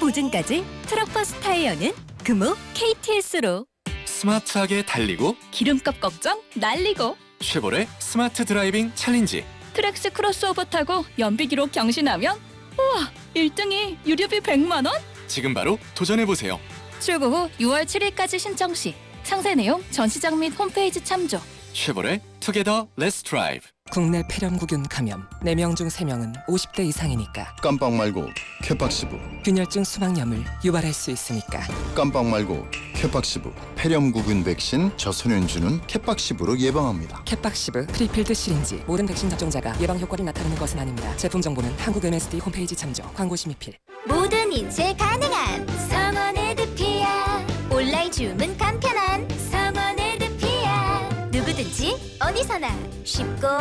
보증까지 트럭버스 타이어는 금호 KTS로. 스마트하게 달리고 기름값 걱정 날리고. 쉐보레 스마트 드라이빙 챌린지. 트랙스 크로스오버 타고 연비 기록 경신하면 우와 1등이 유료비 100만 원? 지금 바로 도전해보세요. 출고 후 6월 7일까지 신청 시 상세 내용 전시장 및 홈페이지 참조. 쉐보레 투게더 렛츠 드라이브. 국내 폐렴구균 감염 4명 중 3명은 50대 이상이니까 깜빡 말고 쾌팍시브. 균열증 수막염을 유발할 수 있으니까 깜빡 말고 쾌팍시브. 폐렴구균 백신 저소년주는 쾌팍시브로 예방합니다. 캣박시브 프리필드 시린지. 모든 백신 접종자가 예방 효과를 나타내는 것은 아닙니다. 제품 정보는 한국 MSD 홈페이지 참조. 광고 심의필. 모든 인체 가능한 성원 에드피아. 온라인 주문 간편한 성원 에드피아. 누구든지 어디서나 쉽고